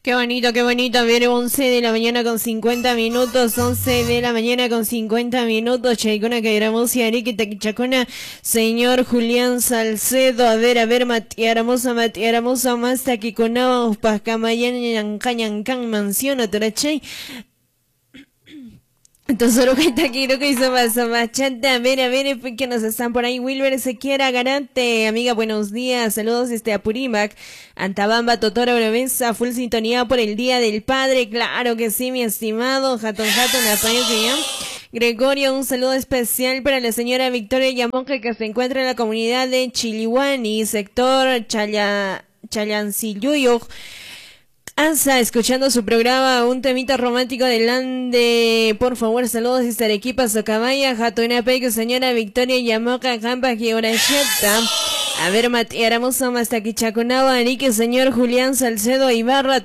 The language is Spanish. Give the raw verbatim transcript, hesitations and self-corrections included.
Qué bonito, qué bonito. A ver, once de la mañana con cincuenta minutos. once de la mañana con cincuenta minutos. Chaicona, Cairamosi, Arique, Taquichacona. Señor Julián Salcedo. A ver, a ver, Matiaramosa, Matiaramosa, más Taquiconao, Pascamayan, Yancañancan, Mansión, Torachay. Entonces, lo que está aquí, lo que hizo más, machata, a ver, a ver, que nos están por ahí. Wilber Sequiera Garante, amiga, buenos días, saludos desde Apurímac, Antabamba, Totoro, Brevesa, full sintonía por el Día del Padre, claro que sí, mi estimado, Jaton Jaton, apoyo que ya. Gregorio, un saludo especial para la señora Victoria Yamonja, que se encuentra en la comunidad de Chilihuani, sector Chaya, Challancilluyo. Ansa, escuchando su programa, un temita romántico del Ande. Por favor, saludos desde Arequipa, Socabaya, Jatuna Peco, señora Victoria Yamoca, Campa, Gioracheta. A ver, Matiaramosa, Mastaquichacunaba, Arique, señor Julián Salcedo Ibarra.